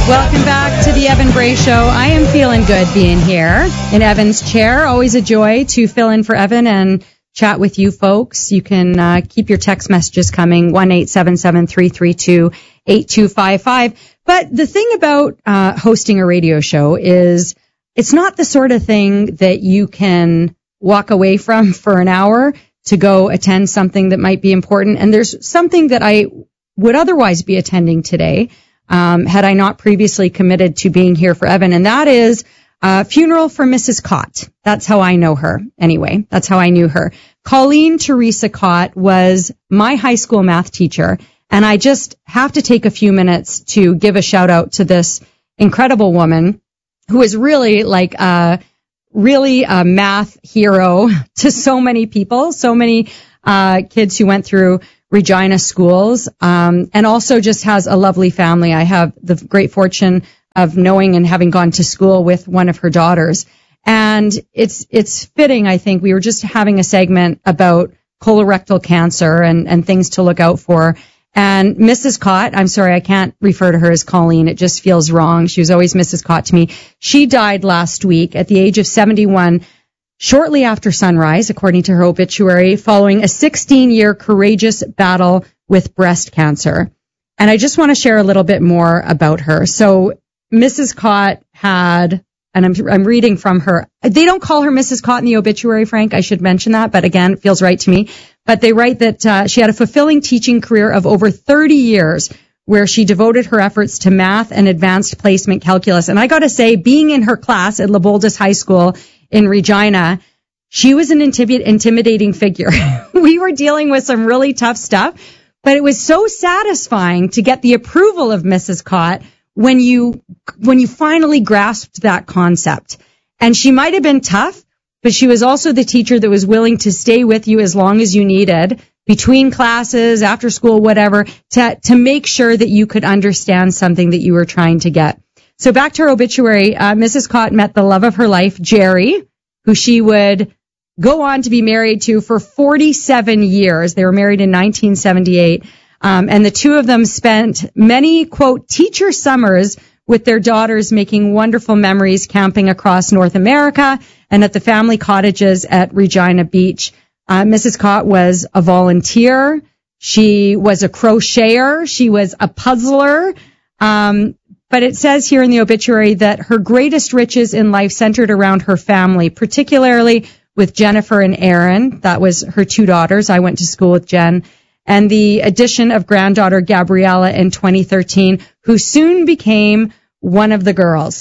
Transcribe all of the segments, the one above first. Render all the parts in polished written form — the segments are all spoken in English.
Welcome back to the Evan Bray Show. I am feeling good being here in Evan's chair. Always a joy to fill in for Evan and chat with you folks. You can keep your text messages coming, 1-877-332-8255. But the thing about hosting a radio show is it's not the sort of thing that you can walk away from for an hour to go attend something that might be important. And there's something that I would otherwise be attending today, had I not previously committed to being here for Evan, and that is a funeral for Mrs. Cott. That's how I know her. Anyway, that's how I knew her. Colleen Teresa Cott was my high school math teacher, and I just have to take a few minutes to give a shout out to this incredible woman who is really like really a math hero to so many people, so many kids who went through Regina schools, and also just has a lovely family. I have the great fortune of knowing and having gone to school with one of her daughters. And it's fitting, I think. We were just having a segment about colorectal cancer and things to look out for. And Mrs. Cott, I'm sorry, I can't refer to her as Colleen. It just feels wrong. She was always Mrs. Cott to me. She died last week at the age of 71. Shortly after sunrise, according to her obituary, following a 16-year courageous battle with breast cancer. And I just want to share a little bit more about her. So Mrs. Cott had, and I'm reading from her, they don't call her Mrs. Cott in the obituary, Frank, I should mention that, but again, it feels right to me. But they write that she had a fulfilling teaching career of over 30 years where she devoted her efforts to math and advanced placement calculus. And I got to say, being in her class at Leopoldus High School in Regina, she was an intimidating figure. We were dealing with some really tough stuff, but it was so satisfying to get the approval of Mrs. Cott when you finally grasped that concept. And she might have been tough, but she was also the teacher that was willing to stay with you as long as you needed, between classes, after school, whatever, to make sure that you could understand something that you were trying to get. So back to her obituary, Mrs. Cott met the love of her life, Jerry, who she would go on to be married to for 47 years. They were married in 1978. And the two of them spent many, quote, teacher summers with their daughters, making wonderful memories camping across North America and at the family cottages at Regina Beach. Mrs. Cott was a volunteer. She was a crocheter. She was a puzzler. But it says here in the obituary that her greatest riches in life centered around her family, particularly with Jennifer and Erin. That was her two daughters. I went to school with Jen. And the addition of granddaughter Gabriella in 2013, who soon became one of the girls.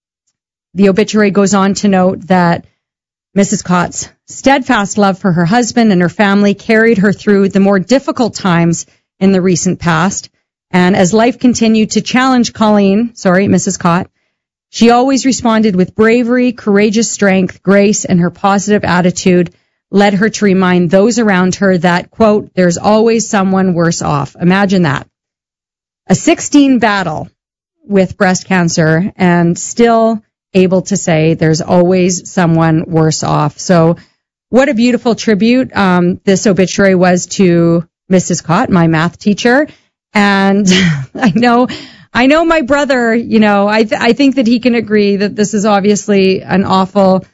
The obituary goes on to note that Mrs. Cott's steadfast love for her husband and her family carried her through the more difficult times in the recent past. And as life continued to challenge Mrs. Cott, she always responded with bravery, courageous strength, grace, and her positive attitude led her to remind those around her that, quote, there's always someone worse off. Imagine that. A 16 battle with breast cancer and still able to say there's always someone worse off. So what a beautiful tribute this obituary was to Mrs. Cott, my math teacher. And I know my brother, I think that he can agree that this is obviously an awful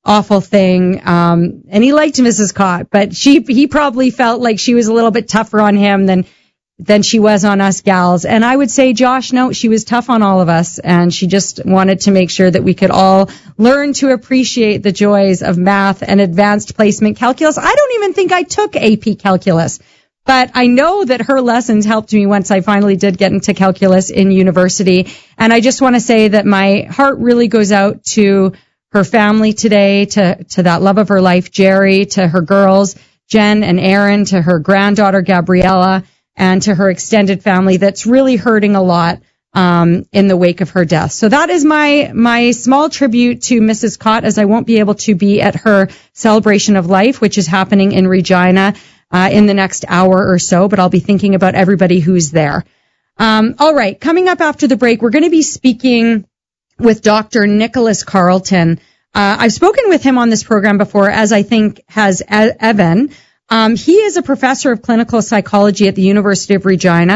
thing. And he liked Mrs. Cott, but he probably felt like she was a little bit tougher on him than she was on us gals. And I would say, Josh, no, she was tough on all of us. And she just wanted to make sure that we could all learn to appreciate the joys of math and advanced placement calculus. I don't even think I took AP calculus. But I know that her lessons helped me once I finally did get into calculus in university. And I just want to say that my heart really goes out to her family today, to that love of her life, Jerry, to her girls, Jen and Erin, to her granddaughter, Gabriella, and to her extended family that's really hurting a lot in the wake of her death. So that is my small tribute to Mrs. Cott, as I won't be able to be at her celebration of life, which is happening in Regina in the next hour or so, but I'll be thinking about everybody who's there. All right, coming up after the break, we're going to be speaking with Dr. Nicholas Carleton. I've spoken with him on this program before, as I think has Evan. He is a professor of clinical psychology at the University of Regina,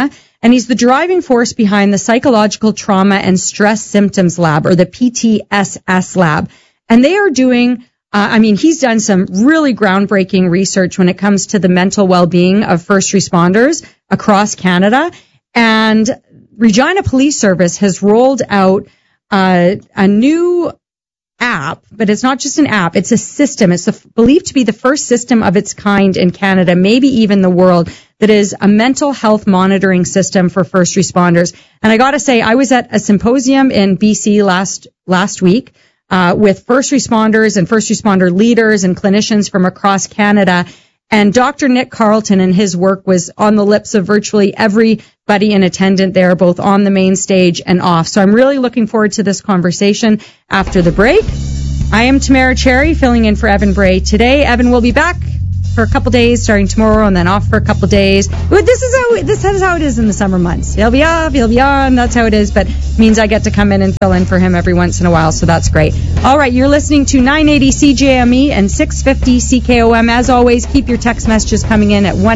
and he's the driving force behind the Psychological Trauma and Stress Symptoms Lab, or the PTSS Lab. And they are doing, he's done some really groundbreaking research when it comes to the mental well-being of first responders across Canada. And Regina Police Service has rolled out a new app, but it's not just an app, it's a system. It's believed to be the first system of its kind in Canada, maybe even the world, that is a mental health monitoring system for first responders. And I got to say, I was at a symposium in BC last week with first responders and first responder leaders and clinicians from across Canada. And Dr. Nick Carleton and his work was on the lips of virtually everybody in attendance there, both on the main stage and off. So I'm really looking forward to this conversation after the break. I am Tamara Cherry, filling in for Evan Bray today. Evan will be back for a couple days, starting tomorrow, and then off for a couple days. This is how it is in the summer months. He'll be off, he'll be on. That's how it is, but it means I get to come in and fill in for him every once in a while, so that's great. All right, you're listening to 980 CJME and 650 CKOM. As always, keep your text messages coming in at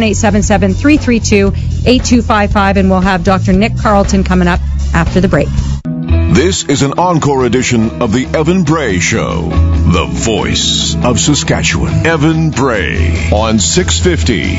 1-877-332-8255, and we'll have Dr. Nick Carleton coming up after the break. This is an encore edition of the Evan Bray Show, the voice of Saskatchewan. Evan Bray on 650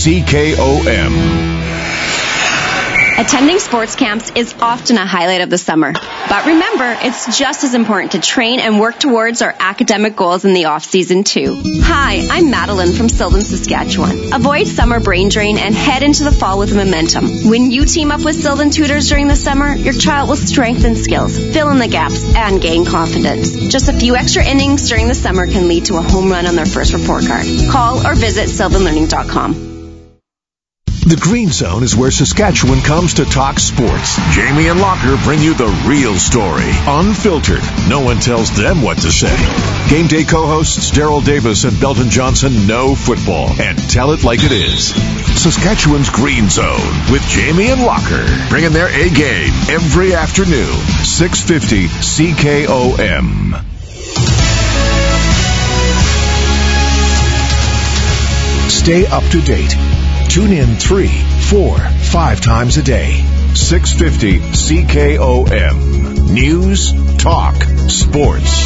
CKOM. Attending sports camps is often a highlight of the summer. But remember, it's just as important to train and work towards our academic goals in the off-season, too. Hi, I'm Madeline from Sylvan, Saskatchewan. Avoid summer brain drain and head into the fall with momentum. When you team up with Sylvan tutors during the summer, your child will strengthen skills, fill in the gaps, and gain confidence. Just a few extra innings during the summer can lead to a home run on their first report card. Call or visit sylvanlearning.com. The Green Zone is where Saskatchewan comes to talk sports. Jamie and Locker bring you the real story, unfiltered. No one tells them what to say. Game day co-hosts Daryl Davis and Belton Johnson know football and tell it like it is. Saskatchewan's Green Zone with Jamie and Locker, bringing their A game every afternoon. 650 CKOM. Stay up to date. Tune in 3, 4, 5 times a day. 650 CKOM. News, talk, sports.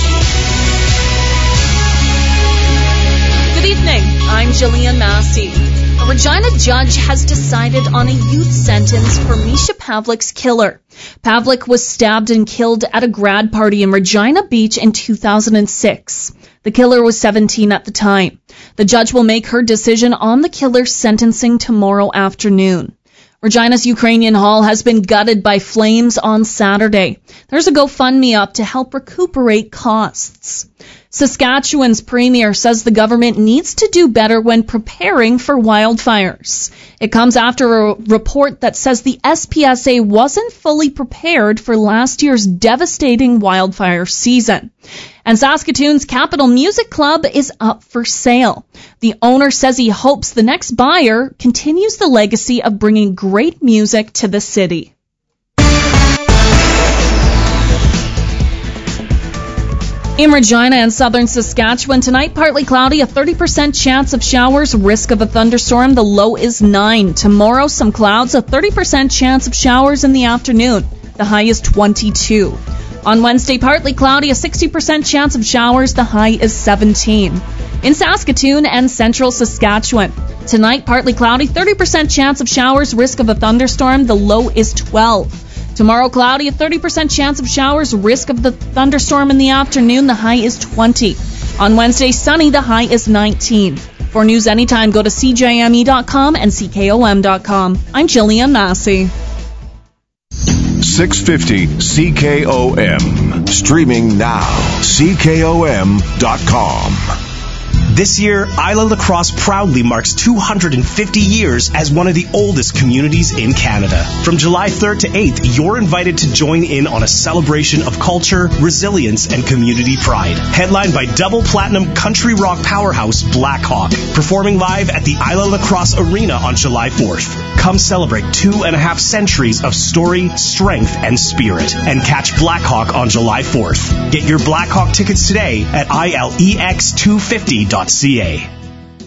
Good evening. I'm Jillian Massey. A Regina judge has decided on a youth sentence for Misha Pavlik's killer. Pavlik was stabbed and killed at a grad party in Regina Beach in 2006. The killer was 17 at the time. The judge will make her decision on the killer's sentencing tomorrow afternoon. Regina's Ukrainian Hall has been gutted by flames on Saturday. There's a GoFundMe up to help recuperate costs. Saskatchewan's premier says the government needs to do better when preparing for wildfires. It comes after a report that says the SPSA wasn't fully prepared for last year's devastating wildfire season. And Saskatoon's Capital Music Club is up for sale. The owner says he hopes the next buyer continues the legacy of bringing great music to the city. In Regina and southern Saskatchewan tonight, partly cloudy, a 30% chance of showers, risk of a thunderstorm. The low is 9. Tomorrow, some clouds, a 30% chance of showers in the afternoon. The high is 22. On Wednesday, partly cloudy, a 60% chance of showers. The high is 17. In Saskatoon and central Saskatchewan, tonight, partly cloudy, 30% chance of showers, risk of a thunderstorm. The low is 12. Tomorrow, cloudy, a 30% chance of showers, risk of the thunderstorm in the afternoon. The high is 20. On Wednesday, sunny, the high is 19. For news anytime, go to CJME.com and CKOM.com. I'm Jillian Massey. 650 CKOM. Streaming now. CKOM.com. This year, Isla Lacrosse proudly marks 250 years as one of the oldest communities in Canada. From July 3rd to 8th, you're invited to join in on a celebration of culture, resilience, and community pride. Headlined by double platinum country rock powerhouse Blackhawk, performing live at the Isla Lacrosse Arena on July 4th. Come celebrate 2.5 centuries of story, strength, and spirit, and catch Blackhawk on July 4th. Get your Blackhawk tickets today at ILEX250.ca.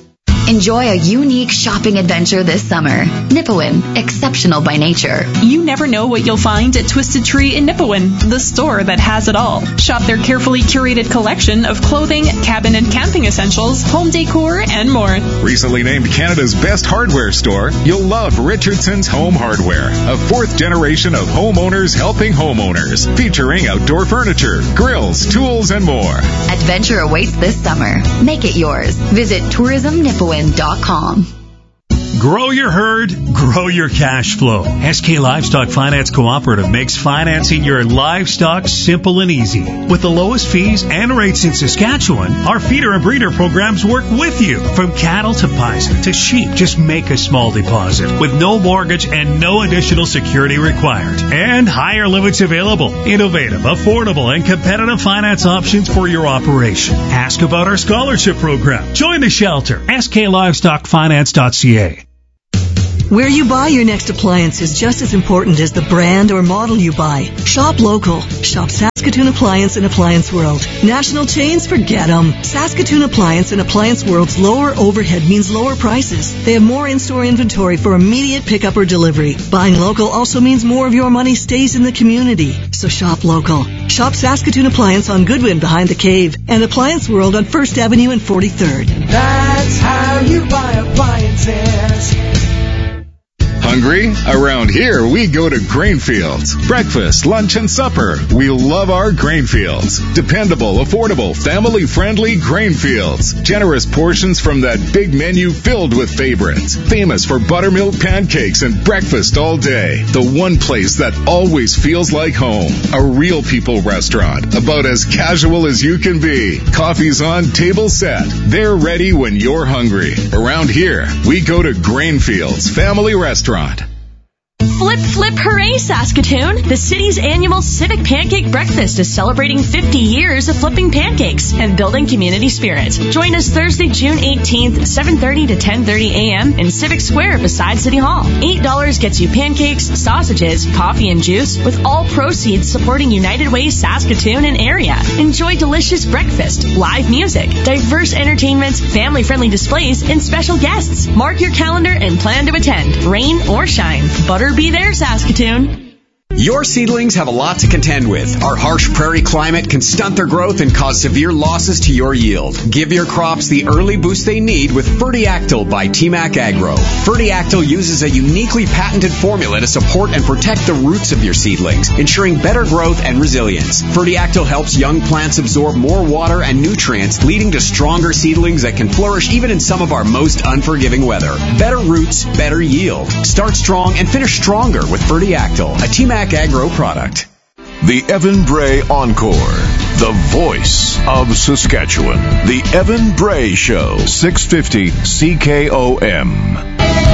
Enjoy a unique shopping adventure this summer. Nipawin, exceptional by nature. You never know what you'll find at Twisted Tree in Nipawin, the store that has it all. Shop their carefully curated collection of clothing, cabin and camping essentials, home decor, and more. Recently named Canada's best hardware store, you'll love Richardson's Home Hardware, a fourth generation of homeowners helping homeowners, featuring outdoor furniture, grills, tools, and more. Adventure awaits this summer. Make it yours. Visit tourismnipawin.com. Grow your herd, grow your cash flow. SK Livestock Finance Cooperative makes financing your livestock simple and easy. With the lowest fees and rates in Saskatchewan, our feeder and breeder programs work with you. From cattle to bison to sheep, just make a small deposit with no mortgage and no additional security required. And higher limits available. Innovative, affordable, and competitive finance options for your operation. Ask about our scholarship program. Join the shelter. SKLivestockFinance.ca. Where you buy your next appliance is just as important as the brand or model you buy. Shop local. Shop Saskatoon Appliance and Appliance World. National chains, forget them. Saskatoon Appliance and Appliance World's lower overhead means lower prices. They have more in-store inventory for immediate pickup or delivery. Buying local also means more of your money stays in the community. So shop local. Shop Saskatoon Appliance on Goodwin behind the Cave and Appliance World on 1st Avenue and 43rd. That's how you buy appliances. Hungry? Around here, we go to Grainfields. Breakfast, lunch, and supper. We love our Grainfields. Dependable, affordable, family-friendly Grainfields. Generous portions from that big menu filled with favorites. Famous for buttermilk pancakes and breakfast all day. The one place that always feels like home. A real people restaurant. About as casual as you can be. Coffee's on, table set. They're ready when you're hungry. Around here, we go to Grainfields Family Restaurant. Flip, flip, hooray, Saskatoon! The city's annual Civic Pancake Breakfast is celebrating 50 years of flipping pancakes and building community spirit. Join us Thursday, June 18th, 7:30 to 10:30 a.m. in Civic Square beside City Hall. $8 gets you pancakes, sausages, coffee, and juice, with all proceeds supporting United Way Saskatoon and area. Enjoy delicious breakfast, live music, diverse entertainments, family-friendly displays, and special guests. Mark your calendar and plan to attend, rain or shine. Butter be there, Saskatoon. Your seedlings have a lot to contend with. Our harsh prairie climate can stunt their growth and cause severe losses to your yield. Give your crops the early boost they need with Fertiactyl by TMAC Agro. Fertiactyl uses a uniquely patented formula to support and protect the roots of your seedlings, ensuring better growth and resilience. Fertiactyl helps young plants absorb more water and nutrients, leading to stronger seedlings that can flourish even in some of our most unforgiving weather. Better roots, better yield. Start strong and finish stronger with Fertiactyl, a TMAC Agro product. The Evan Bray Encore. The voice of Saskatchewan. The Evan Bray Show. 650 CKOM.